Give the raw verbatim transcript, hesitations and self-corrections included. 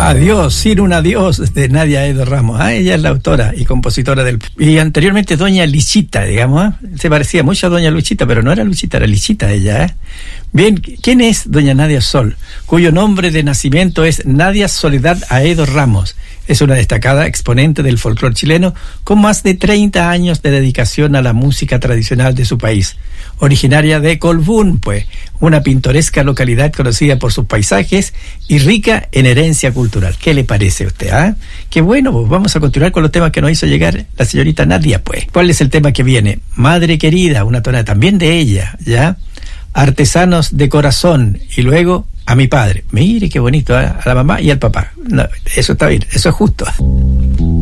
Adiós, sin un adiós, de Nadia Edo Ramos. Ah, ella es la autora y compositora del... Y anteriormente doña Lichita, digamos, ¿eh? Se parecía mucho a doña Luchita, pero no era Luchita, era Lichita ella, ¿eh? Bien, ¿quién es doña Nadia Sol? Cuyo nombre de nacimiento es Nadia Soledad Aedo Ramos. Es una destacada exponente del folclore chileno con más de treinta años de dedicación a la música tradicional de su país. Originaria de Colbún, pues, una pintoresca localidad conocida por sus paisajes y rica en herencia cultural. ¿Qué le parece a usted? ¿Ah? Qué bueno, pues vamos a continuar con los temas que nos hizo llegar la señorita Nadia, pues. ¿Cuál es el tema que viene? Madre querida, una tonada también de ella, ¿ya? Artesanos de corazón, y luego a mi padre. Mire qué bonito, ¿eh? A la mamá y al papá. No, eso está bien, eso es justo.